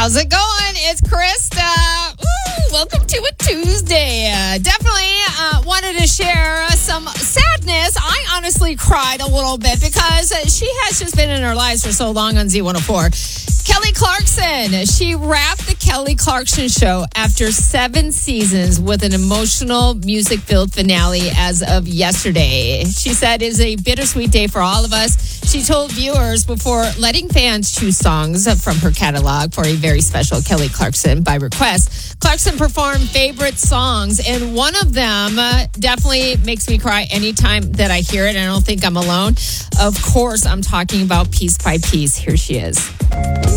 How's it going? It's Krista. Welcome to a Tuesday. Definitely wanted to share some sadness. I honestly cried a little bit because she has just been in our lives for so long on Z104. Kelly Clarkson. She wrapped the Kelly Clarkson Show after 7 seasons with an emotional music-filled finale as of yesterday. She said it is a bittersweet day for all of us. She told viewers before letting fans choose songs from her catalog for a very special Kelly Clarkson by request. Clarkson performed favorite songs, and one of them definitely makes me cry anytime that I hear it. I don't think I'm alone. Of course, I'm talking about Piece by Piece. Here she is.